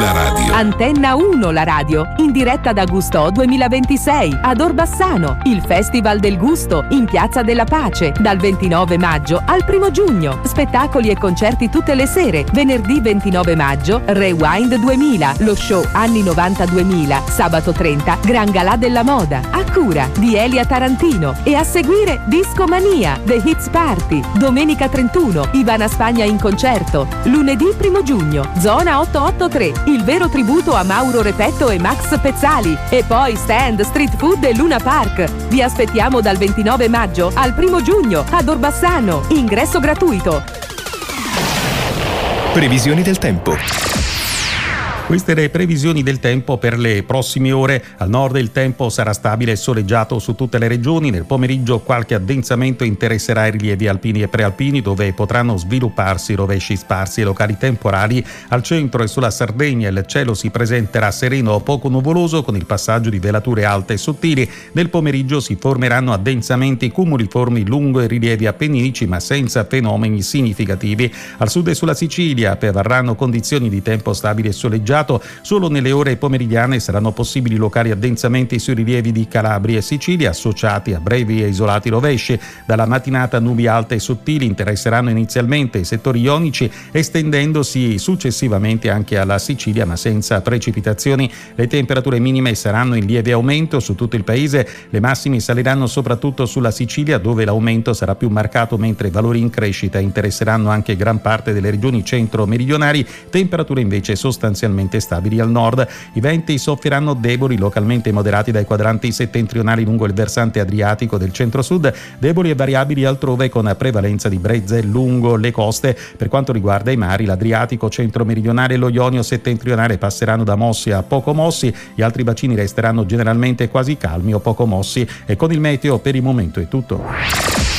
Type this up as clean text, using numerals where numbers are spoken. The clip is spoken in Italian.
la radio. Antenna 1 la radio, in diretta da Gusto 2026 ad Orbassano, il Festival del Gusto in Piazza della Pace, dal 29 maggio al 1 giugno. Spettacoli e concerti tutte le sere. Venerdì 29 maggio, Rewind 2000, lo show anni 90-2000. Sabato 30, Gran Galà della Moda, a cura di Elia Tarantino. E a seguire Discomania, The Hits Party. Domenica 31, Ivana Spagna in concerto. Lunedì 1 giugno, Zona 883, il vero tributo a Mauro Repetto e Max Pezzali. E poi stand, street food e Luna Park. Vi aspettiamo dal 29 maggio al 1 giugno ad Orbassano. Ingresso gratuito. Previsioni del tempo. Queste le previsioni del tempo per le prossime ore. Al nord il tempo sarà stabile e soleggiato su tutte le regioni. Nel pomeriggio qualche addensamento interesserà i rilievi alpini e prealpini, dove potranno svilupparsi rovesci sparsi e locali temporali. Al centro e sulla Sardegna il cielo si presenterà sereno o poco nuvoloso, con il passaggio di velature alte e sottili. Nel pomeriggio si formeranno addensamenti cumuliformi lungo i rilievi appenninici, ma senza fenomeni significativi. Al sud e sulla Sicilia prevarranno condizioni di tempo stabile e soleggiato. Solo nelle ore pomeridiane saranno possibili locali addensamenti sui rilievi di Calabria e Sicilia, associati a brevi e isolati rovesci. Dalla mattinata nubi alte e sottili interesseranno inizialmente i settori ionici, estendendosi successivamente anche alla Sicilia, ma senza precipitazioni. Le temperature minime saranno in lieve aumento su tutto il paese. Le massime saliranno soprattutto sulla Sicilia, dove l'aumento sarà più marcato, mentre valori in crescita interesseranno anche gran parte delle regioni centro-meridionali. Temperature invece sostanzialmente stabili al nord. I venti soffieranno deboli, localmente moderati dai quadranti settentrionali lungo il versante adriatico del centro-sud, deboli e variabili altrove, con prevalenza di brezze lungo le coste. Per quanto riguarda i mari, l'Adriatico centro-meridionale e lo Ionio settentrionale passeranno da mossi a poco mossi, gli altri bacini resteranno generalmente quasi calmi o poco mossi. E con il meteo per il momento è tutto.